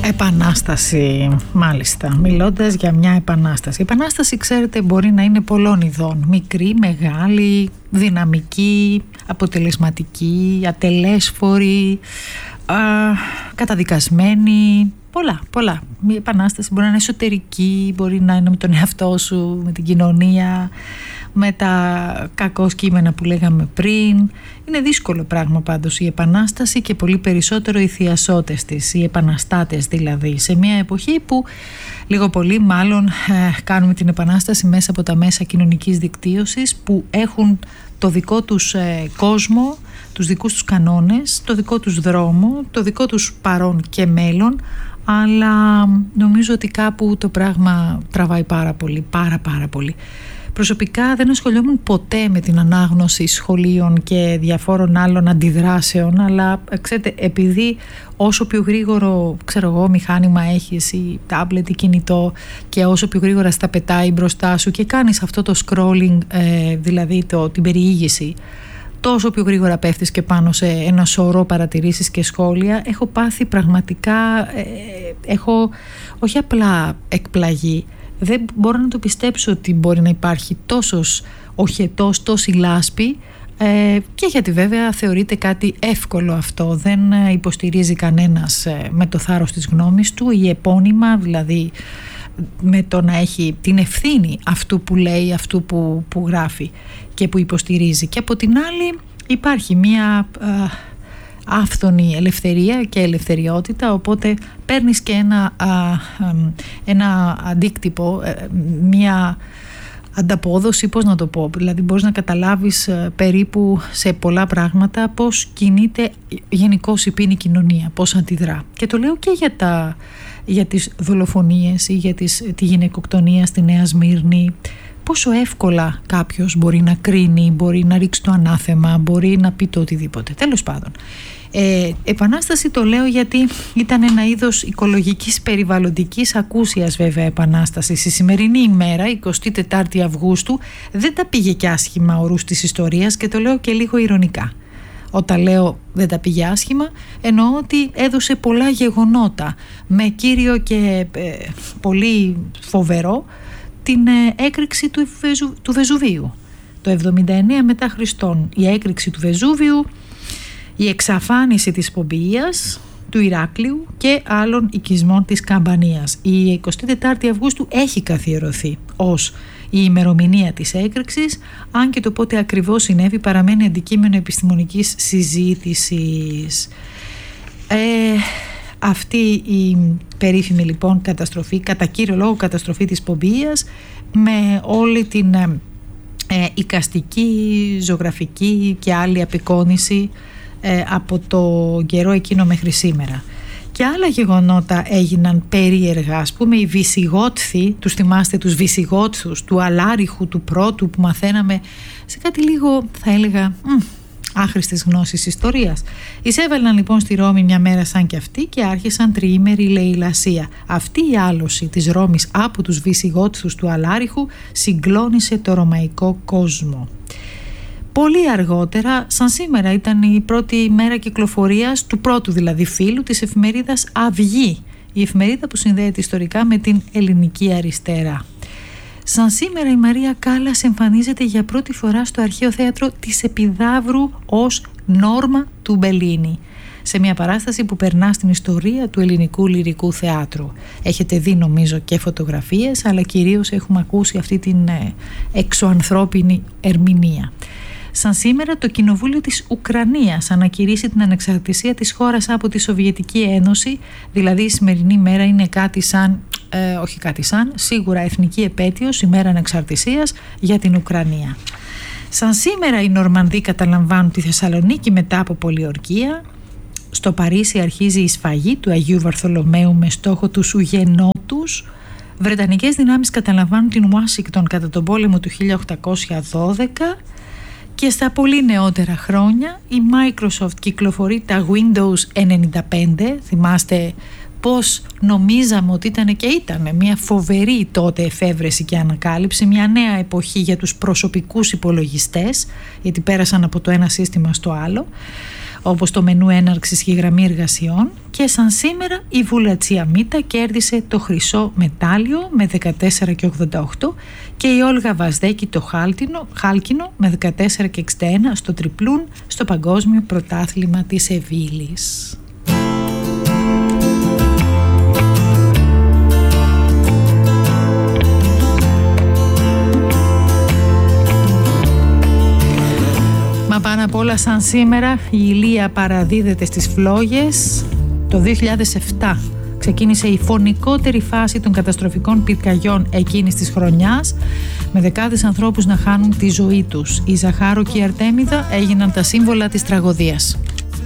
Επανάσταση, μάλιστα. Μιλώντας για μια επανάσταση. Η επανάσταση, ξέρετε, μπορεί να είναι πολλών ειδών. Μικρή, μεγάλη, δυναμική, αποτελεσματική, ατελέσφορη, καταδικασμένη. Πολλά. Μια επανάσταση μπορεί να είναι εσωτερική, μπορεί να είναι με τον εαυτό σου, με την κοινωνία, με τα κακό κείμενα που λέγαμε πριν. Είναι δύσκολο πράγμα πάντως η επανάσταση και πολύ περισσότερο οι θειασότες της, οι επαναστάτες δηλαδή, σε μια εποχή που λίγο πολύ μάλλον κάνουμε την επανάσταση μέσα από τα μέσα κοινωνικής δικτύωσης που έχουν το δικό τους κόσμο, τους δικούς τους κανόνες, το δικό τους δρόμο, το δικό τους παρόν και μέλλον, αλλά νομίζω ότι κάπου το πράγμα τραβάει πάρα πολύ. Προσωπικά δεν ασχολιόμουν ποτέ με την ανάγνωση σχολείων και διαφόρων άλλων αντιδράσεων, αλλά ξέρετε, επειδή όσο πιο γρήγορο μηχάνημα έχεις ή τάμπλετ ή κινητό και όσο πιο γρήγορα στα πετάει μπροστά σου και κάνεις αυτό το scrolling, δηλαδή την περιήγηση, τόσο πιο γρήγορα πέφτεις και πάνω σε ένα σωρό παρατηρήσεις και σχόλια. Έχω πάθει πραγματικά, έχω όχι απλά εκπλαγεί, δεν μπορώ να το πιστέψω ότι μπορεί να υπάρχει τόσος οχετός, τόση λάσπη, και γιατί βέβαια θεωρείται κάτι εύκολο αυτό, δεν υποστηρίζει κανένας με το θάρρος της γνώμης του ή επώνυμα, δηλαδή με το να έχει την ευθύνη αυτού που λέει, αυτού που γράφει και που υποστηρίζει. Και από την άλλη υπάρχει μια άφθονη ελευθερία και ελευθεριότητα, οπότε παίρνεις και ένα αντίκτυπο, μια ανταπόδοση, πώς να το πω, δηλαδή μπορείς να καταλάβεις περίπου σε πολλά πράγματα πώς κινείται γενικώς η ποινή κοινωνία, πώς αντιδρά. Και το λέω και για τις δολοφονίες ή για τη γυναικοκτονία στη Νέα Σμύρνη. Πόσο εύκολα κάποιος μπορεί να κρίνει, μπορεί να ρίξει το ανάθεμα, μπορεί να πει το οτιδήποτε. Τέλος πάντων. Επανάσταση το λέω γιατί ήταν ένα είδος οικολογικής περιβαλλοντικής ακούσιας βέβαια επανάσταση. Στη σημερινή ημέρα, 24η Αυγούστου, δεν τα πήγε και άσχημα ορούς της ιστορίας και το λέω και λίγο ηρωνικά. Όταν λέω δεν τα πήγε άσχημα, εννοώ ότι έδωσε πολλά γεγονότα με κύριο και πολύ φοβερό την έκρηξη του Βεζουβίου. Το 79 μετά Χριστόν, η έκρηξη του Βεζούβιου, η εξαφάνιση της Πομπεΐας, του Ηράκλειου και άλλων οικισμών της Καμπανίας. Η 24η Αυγούστου έχει καθιερωθεί ως η ημερομηνία της έκρηξης, αν και το πότε ακριβώς συνέβη παραμένει αντικείμενο επιστημονικής συζήτησης. Αυτή η περίφημη λοιπόν καταστροφή, κατά κύριο λόγο καταστροφή της Πομπεΐας, με όλη την εικαστική, ζωγραφική και άλλη απεικόνηση από το καιρό εκείνο μέχρι σήμερα. Και άλλα γεγονότα έγιναν περίεργα. Ας πούμε οι Βυσιγότθοι, τους θυμάστε τους Βυσιγότθους του Αλάριχου του πρώτου που μαθαίναμε σε κάτι λίγο θα έλεγα άχρηστες γνώσεις ιστορίας. Εισέβαλαν λοιπόν στη Ρώμη μια μέρα σαν και αυτή και άρχισαν τριήμερη λαιλασία. Αυτή η άλωση της Ρώμης από τους Βυσιγότθους του Αλάριχου συγκλώνησε το ρωμαϊκό κόσμο. Πολύ αργότερα, σαν σήμερα, ήταν η πρώτη μέρα κυκλοφορίας του πρώτου δηλαδή φύλου της εφημερίδας Αυγή, η εφημερίδα που συνδέεται ιστορικά με την ελληνική αριστερά. Σαν σήμερα η Μαρία Κάλλας εμφανίζεται για πρώτη φορά στο Αρχαίο Θέατρο της Επιδαύρου ως Νόρμα του Μπελίνη, σε μια παράσταση που περνά στην ιστορία του ελληνικού λυρικού θεάτρου. Έχετε δει νομίζω και φωτογραφίες, αλλά κυρίως έχουμε ακούσει αυτή την εξωανθρώπινη ερμηνεία. Σαν σήμερα το Κοινοβούλιο της Ουκρανίας ανακηρύσσει την ανεξαρτησία της χώρας από τη Σοβιετική Ένωση, δηλαδή η σημερινή μέρα είναι κάτι σαν, σίγουρα εθνική επέτειος, η μέρα ανεξαρτησίας για την Ουκρανία. Σαν σήμερα οι Νορμανδοί καταλαμβάνουν τη Θεσσαλονίκη μετά από πολιορκία. Στο Παρίσι αρχίζει η σφαγή του Αγίου Βαρθολομαίου με στόχο τους Ουγενότους. Βρετανικές δυνάμεις καταλαμβάνουν την Ουάσιγκτον κατά τον πόλεμο του 1812. Και στα πολύ νεότερα χρόνια η Microsoft κυκλοφορεί τα Windows 95. Θυμάστε πώς νομίζαμε ότι ήταν και ήταν μια φοβερή τότε εφεύρεση και ανακάλυψη, μια νέα εποχή για τους προσωπικούς υπολογιστές, γιατί πέρασαν από το ένα σύστημα στο άλλο. όπως το μενού έναρξης και η γραμμή εργασιών, και σαν σήμερα η Βουλατσιαμίτα κέρδισε το χρυσό μετάλλιο με 14,88 και η Όλγα Βαζδέκη το χάλκινο με 14,61 στο τριπλούν στο Παγκόσμιο Πρωτάθλημα της Σεβίλης. Μα πάνω απ' όλα σαν σήμερα η ηλία παραδίδεται στις φλόγες. Το 2007 ξεκίνησε η φωνικότερη φάση των καταστροφικών πυρκαγιών εκείνης της χρονιάς, με δεκάδες ανθρώπους να χάνουν τη ζωή τους. Η Ζαχάρο και η Αρτέμιδα έγιναν τα σύμβολα της τραγωδίας.